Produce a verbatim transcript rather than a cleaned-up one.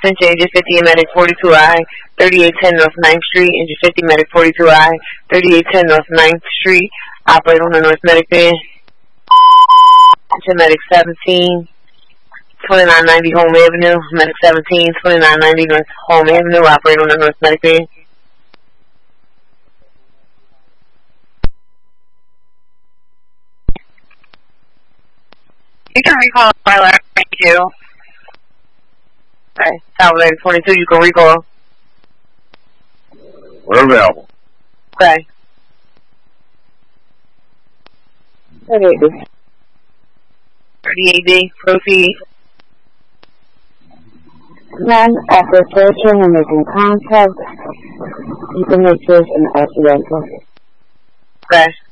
Extension Engine fifty, Medic forty-two I, thirty-eight ten North ninth Street, Engine fifty, Medic forty-two I, thirty-eight ten North ninth Street, operate on the North Medic band. Engine Medic seventeen, twenty-nine ninety Home Avenue, Medic seventeen, twenty-nine ninety North Home Avenue, operate on the North Medic band. You can recall my letter twenty-two. Okay, Tower Lady twenty-two, you can recall. We're available. Okay. thirty-eight D. thirty-eight D, proceed. None, after searching and making contact, you can make this an accidental. Okay.